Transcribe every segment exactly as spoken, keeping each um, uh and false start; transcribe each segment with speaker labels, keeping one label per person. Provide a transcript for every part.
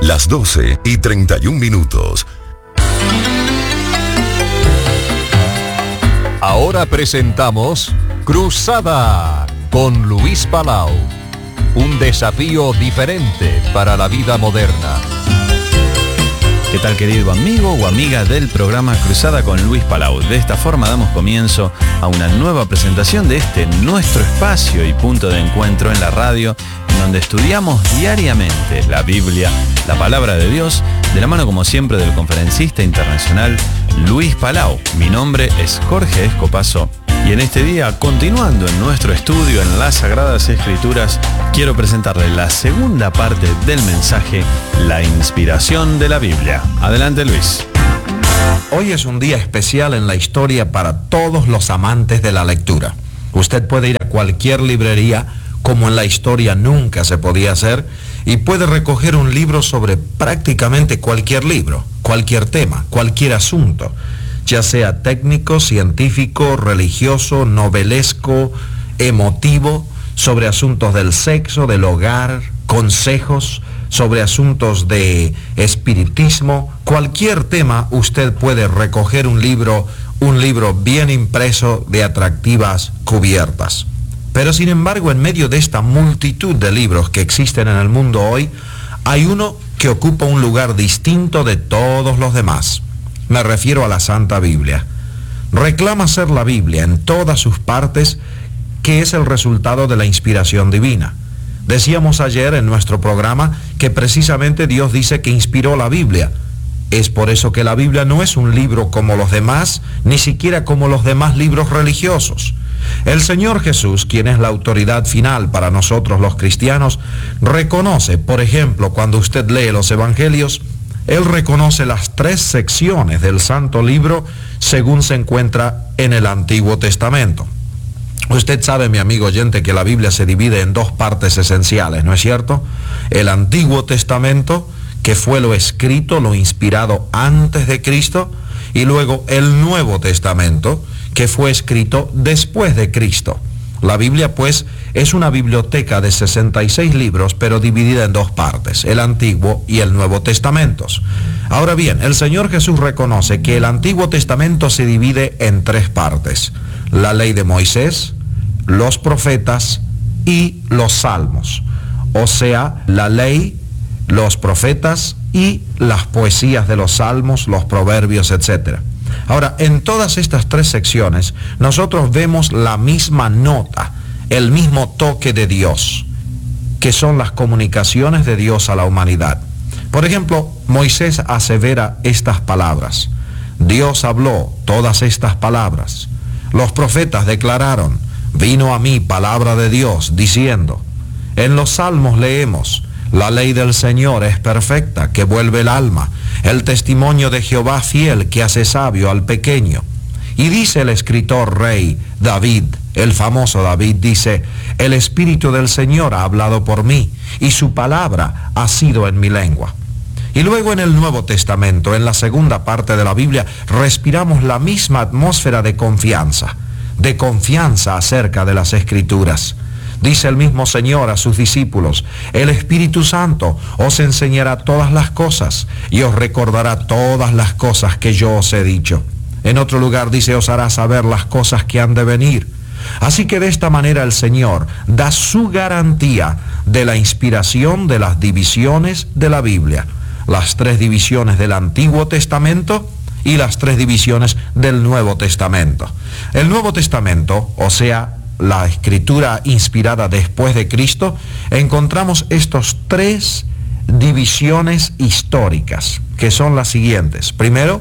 Speaker 1: las doce y treinta y un minutos.
Speaker 2: Ahora presentamos Cruzada con Luis Palau. Un desafío diferente para la vida moderna.
Speaker 3: ¿Qué tal, querido amigo o amiga del programa Cruzada con Luis Palau? De esta forma damos comienzo a una nueva presentación de este nuestro espacio y punto de encuentro en la radio, en donde estudiamos diariamente la Biblia, la palabra de Dios, de la mano como siempre del conferencista internacional Luis Palau. Mi nombre es Jorge Escopazo y en este día, continuando en nuestro estudio en las Sagradas Escrituras, quiero presentarle la segunda parte del mensaje, la inspiración de la Biblia. Adelante, Luis.
Speaker 4: Hoy es un día especial en la historia para todos los amantes de la lectura. Usted puede ir a cualquier librería, como en la historia nunca se podía hacer, y puede recoger un libro sobre prácticamente cualquier libro, cualquier tema, cualquier asunto, ya sea técnico, científico, religioso, novelesco, emotivo, sobre asuntos del sexo, del hogar, consejos, sobre asuntos de espiritismo. Cualquier tema usted puede recoger un libro, un libro bien impreso de atractivas cubiertas. Pero sin embargo, en medio de esta multitud de libros que existen en el mundo hoy, hay uno que ocupa un lugar distinto de todos los demás. Me refiero a la Santa Biblia. Reclama ser la Biblia en todas sus partes, que es el resultado de la inspiración divina. Decíamos ayer en nuestro programa que precisamente Dios dice que inspiró la Biblia. Es por eso que la Biblia no es un libro como los demás, ni siquiera como los demás libros religiosos. El Señor Jesús, quien es la autoridad final para nosotros los cristianos, reconoce, por ejemplo, cuando usted lee los Evangelios, Él reconoce las tres secciones del Santo Libro según se encuentra en el Antiguo Testamento. Usted sabe, mi amigo oyente, que la Biblia se divide en dos partes esenciales, ¿no es cierto? El Antiguo Testamento, que fue lo escrito, lo inspirado antes de Cristo, y luego el Nuevo Testamento, que fue escrito después de Cristo. La Biblia, pues, es una biblioteca de sesenta y seis libros, pero dividida en dos partes, el Antiguo y el Nuevo Testamentos. Ahora bien, el Señor Jesús reconoce que el Antiguo Testamento se divide en tres partes: la ley de Moisés, los profetas y los salmos. O sea, la ley, los profetas y las poesías de los salmos, los proverbios, etcétera. Ahora, en todas estas tres secciones, nosotros vemos la misma nota, el mismo toque de Dios, que son las comunicaciones de Dios a la humanidad. Por ejemplo, Moisés asevera estas palabras: Dios habló todas estas palabras. Los profetas declararon: vino a mí palabra de Dios, diciendo. En los salmos leemos: la ley del Señor es perfecta, que vuelve el alma. El testimonio de Jehová fiel, que hace sabio al pequeño. Y dice el escritor rey David, el famoso David, dice: el Espíritu del Señor ha hablado por mí, y su palabra ha sido en mi lengua. Y luego en el Nuevo Testamento, en la segunda parte de la Biblia, respiramos la misma atmósfera de confianza, de confianza acerca de las Escrituras. Dice el mismo Señor a sus discípulos: el Espíritu Santo os enseñará todas las cosas y os recordará todas las cosas que yo os he dicho. En otro lugar dice: os hará saber las cosas que han de venir. Así que de esta manera el Señor da su garantía de la inspiración de las divisiones de la Biblia. Las tres divisiones del Antiguo Testamento y las tres divisiones del Nuevo Testamento. El Nuevo Testamento, o sea, la escritura inspirada después de Cristo, encontramos estos tres divisiones históricas, que son las siguientes. Primero,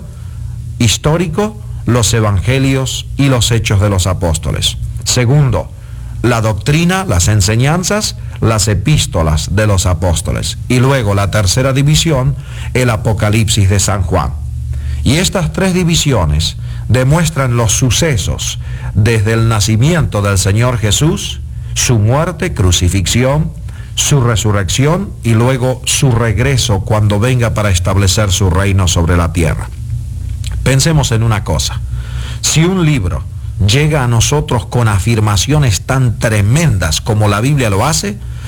Speaker 4: histórico, los evangelios y los hechos de los apóstoles. Segundo, la doctrina, las enseñanzas, las epístolas de los apóstoles. Y luego la tercera división, el Apocalipsis de San Juan. Y estas tres divisiones demuestran los sucesos desde el nacimiento del Señor Jesús, su muerte, crucifixión, su resurrección y luego su regreso cuando venga para establecer su reino sobre la tierra. Pensemos en una cosa: si un libro llega a nosotros con afirmaciones tan tremendas como la Biblia lo hace,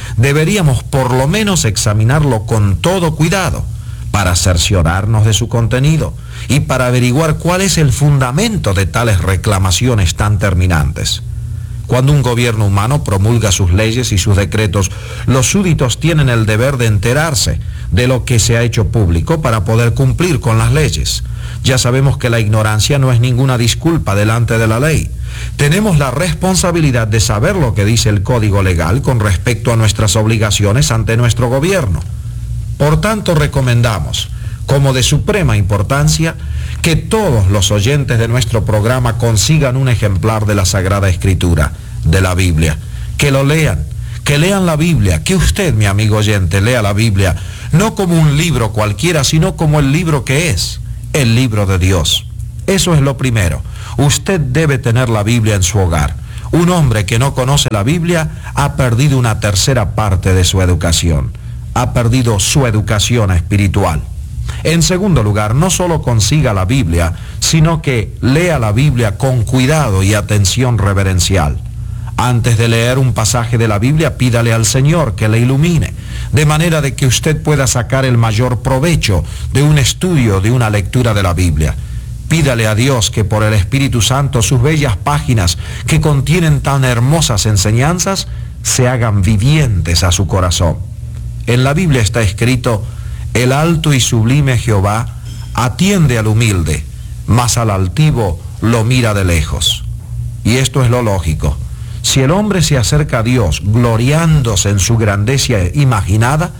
Speaker 4: deberíamos por lo menos examinarlo con todo cuidado para cerciorarnos de su contenido y para averiguar cuál es el fundamento de tales reclamaciones tan terminantes. Cuando un gobierno humano promulga sus leyes y sus decretos, los súbditos tienen el deber de enterarse de lo que se ha hecho público para poder cumplir con las leyes. Ya sabemos que la ignorancia no es ninguna disculpa delante de la ley. Tenemos la responsabilidad de saber lo que dice el Código Legal con respecto a nuestras obligaciones ante nuestro gobierno. Por tanto, recomendamos, como de suprema importancia, que todos los oyentes de nuestro programa consigan un ejemplar de la Sagrada Escritura, de la Biblia, que lo lean, que lean la Biblia, que usted, mi amigo oyente, lea la Biblia, no como un libro cualquiera, sino como el libro que es, el libro de Dios. Eso es lo primero. Usted debe tener la Biblia en su hogar. Un hombre que no conoce la Biblia ha perdido una tercera parte de su educación. Ha perdido su educación espiritual. En segundo lugar, no solo consiga la Biblia, sino que lea la Biblia con cuidado y atención reverencial. Antes de leer un pasaje de la Biblia, pídale al Señor que le ilumine, de manera de que usted pueda sacar el mayor provecho de un estudio, de una lectura de la Biblia. Pídale a Dios que por el Espíritu Santo sus bellas páginas que contienen tan hermosas enseñanzas se hagan vivientes a su corazón. En la Biblia está escrito: el alto y sublime Jehová atiende al humilde, mas al altivo lo mira de lejos. Y esto es lo lógico. Si el hombre se acerca a Dios gloriándose en su grandeza imaginada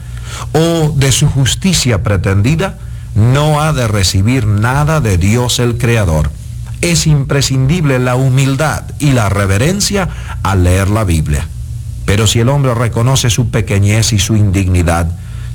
Speaker 4: o de su justicia pretendida, no ha de recibir nada de Dios el Creador. Es imprescindible la humildad y la reverencia al leer la Biblia. Pero si el hombre reconoce su pequeñez y su indignidad,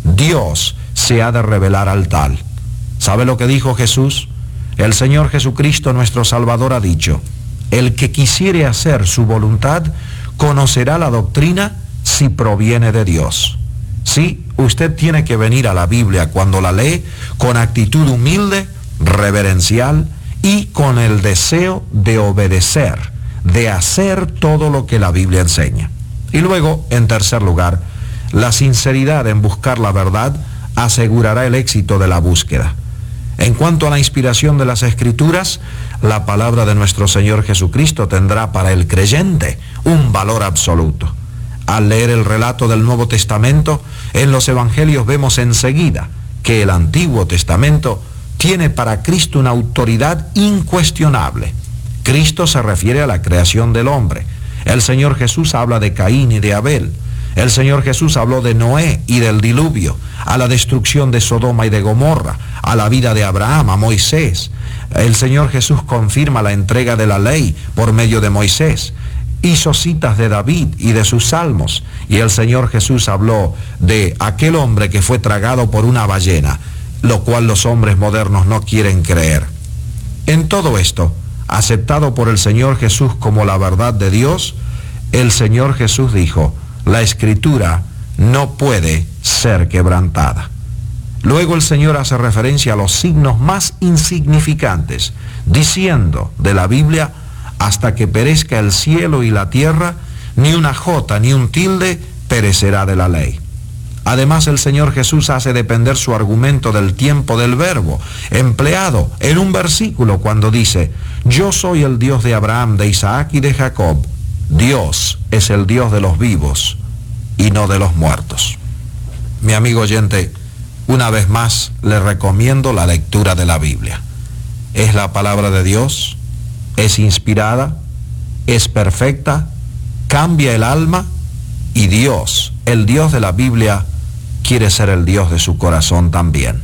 Speaker 4: Dios se ha de revelar al tal. ¿Sabe lo que dijo Jesús? El Señor Jesucristo, nuestro Salvador, ha dicho: el que quisiere hacer su voluntad, conocerá la doctrina si proviene de Dios. Sí, usted tiene que venir a la Biblia cuando la lee con actitud humilde, reverencial y con el deseo de obedecer, de hacer todo lo que la Biblia enseña. Y luego, en tercer lugar, la sinceridad en buscar la verdad asegurará el éxito de la búsqueda. En cuanto a la inspiración de las Escrituras, la palabra de nuestro Señor Jesucristo tendrá para el creyente un valor absoluto. Al leer el relato del Nuevo Testamento, en los Evangelios vemos enseguida que el Antiguo Testamento tiene para Cristo una autoridad incuestionable. Cristo se refiere a la creación del hombre. El Señor Jesús habla de Caín y de Abel. El Señor Jesús habló de Noé y del diluvio, a la destrucción de Sodoma y de Gomorra, a la vida de Abraham, a Moisés. El Señor Jesús confirma la entrega de la ley por medio de Moisés. Hizo citas de David y de sus salmos. Y el Señor Jesús habló de aquel hombre que fue tragado por una ballena, lo cual los hombres modernos no quieren creer. En todo esto, aceptado por el Señor Jesús como la verdad de Dios, el Señor Jesús dijo: la Escritura no puede ser quebrantada. Luego el Señor hace referencia a los signos más insignificantes, diciendo de la Biblia: hasta que perezca el cielo y la tierra, ni una jota ni un tilde perecerá de la ley. Además, el Señor Jesús hace depender su argumento del tiempo del verbo, empleado en un versículo cuando dice: yo soy el Dios de Abraham, de Isaac y de Jacob. Dios es el Dios de los vivos y no de los muertos. Mi amigo oyente, una vez más le recomiendo la lectura de la Biblia. Es la palabra de Dios, es inspirada, es perfecta, cambia el alma, y Dios, el Dios de la Biblia, quiere ser el Dios de su corazón también.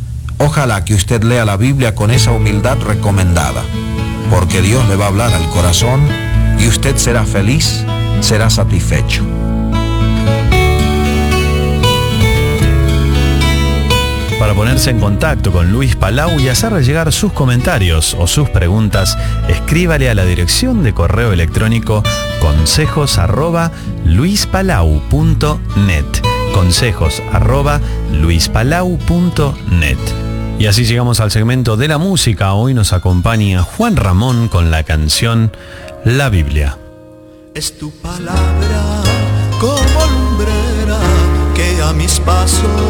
Speaker 4: Ojalá que usted lea la Biblia con esa humildad recomendada, porque Dios le va a hablar al corazón y usted será feliz, será satisfecho.
Speaker 3: Para ponerse en contacto con Luis Palau y hacerle llegar sus comentarios o sus preguntas, escríbale a la dirección de correo electrónico consejos arroba luispalau punto net. Consejos arroba luispalau punto net. Y así llegamos al segmento de la música. Hoy nos acompaña Juan Ramón con la canción La Biblia.
Speaker 5: Es tu palabra como lumbrera que a mis pasos